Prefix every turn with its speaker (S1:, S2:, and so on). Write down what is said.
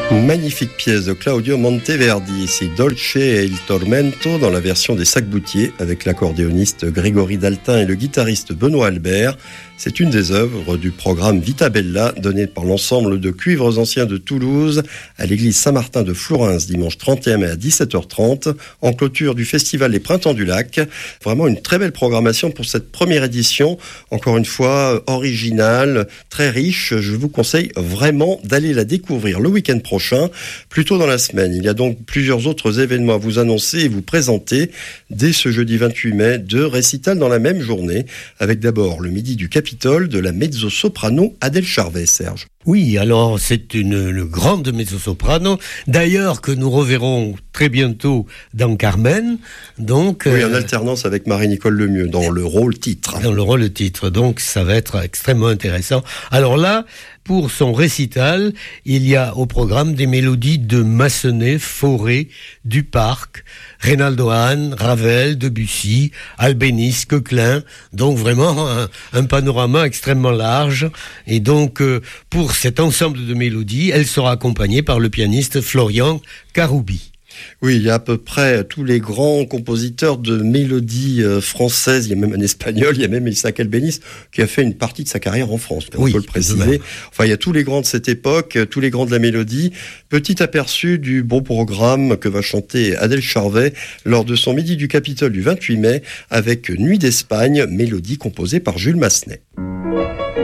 S1: Magnifique pièce de Claudio Monteverdi, ici Dolce e il Tormento dans la version des Sac-Boutier avec l'accordéoniste Grégory Daltin et le guitariste Benoît Albert. C'est une des œuvres du programme Vita Bella donné par l'ensemble de cuivres anciens de Toulouse à l'église Saint-Martin de Flourens dimanche 31 mai à 17h30 en clôture du festival Les Printemps du Lac. Vraiment une très belle programmation pour cette première édition, encore une fois originale, très riche. Je vous conseille vraiment d'aller la découvrir le week-end prochain, plus tôt dans la semaine. Il y a donc plusieurs autres événements à vous annoncer et vous présenter dès ce jeudi 28 mai, 2 récitals dans la même journée, avec d'abord le midi du Capitole de la mezzo-soprano Adèle Charvet, Serge.
S2: Oui, alors c'est une grande mezzo-soprano, d'ailleurs que nous reverrons très bientôt dans Carmen. Donc,
S1: oui, en alternance avec Marie-Nicole Lemieux, dans le rôle titre.
S2: Dans le rôle titre, donc ça va être extrêmement intéressant. Alors là, pour son récital, il y a au programme des mélodies de Massenet, Fauré, Duparc, Reynaldo Hahn, Ravel, Debussy, Albéniz, Coquelin. Donc vraiment un panorama extrêmement large. Et donc pour cet ensemble de mélodies, elle sera accompagnée par le pianiste Florian Karoubi.
S1: Oui, il y a à peu près tous les grands compositeurs de mélodies françaises. Il y a même un espagnol, il y a même Isaac Albéniz qui a fait une partie de sa carrière en France. On peut le préciser. Enfin, il y a tous les grands de cette époque, tous les grands de la mélodie. Petit aperçu du beau programme que va chanter Adèle Charvet lors de son midi du Capitole du 28 mai avec Nuit d'Espagne, mélodie composée par Jules Massenet.